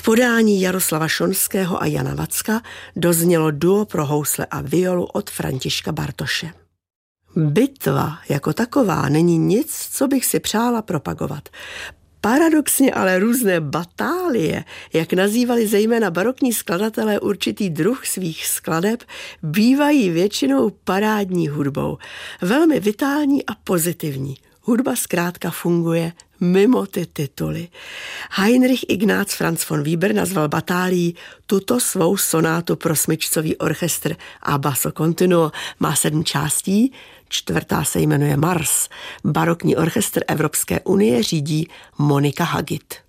podání Jaroslava Šonského a Jana Vacka doznělo duo pro housle a violu od Františka Bartoše. Bitva jako taková není nic, co bych si přála propagovat. Paradoxně ale různé batálie, jak nazývali zejména barokní skladatelé určitý druh svých skladeb, bývají většinou parádní hudbou. Velmi vitální a pozitivní. Hudba zkrátka funguje mimo ty tituly. Heinrich Ignác Franz von Weber nazval batálí tuto svou sonátu pro smyčcový orchestr a basso continuo. Má 7 částí, 4. se jmenuje Mars. Barokní orchestr Evropské unie řídí Monika Hagit.